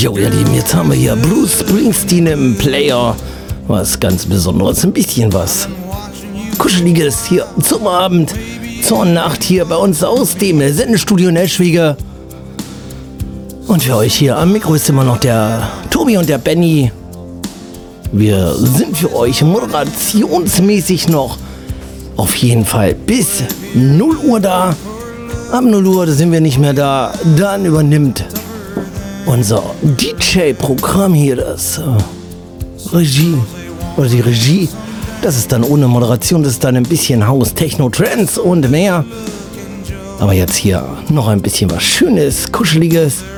Jo, ihr Lieben, jetzt haben wir hier Bruce Springsteen im Player. Was ganz Besonderes, ein bisschen was Kuscheliges hier zum Abend, zur Nacht hier bei uns aus dem Sendestudio in Eschwege. Und für euch hier am Mikro ist immer noch der Tobi und der Benny. Wir sind für euch moderationsmäßig noch auf jeden Fall bis 0 Uhr da. Ab 0 Uhr sind wir nicht mehr da. Dann übernimmt unser DJ-Programm hier das Regie. Oder die Regie. Das ist dann ohne Moderation. Das ist dann ein bisschen House, Techno, Trance und mehr. Aber jetzt hier noch ein bisschen was Schönes, Kuscheliges.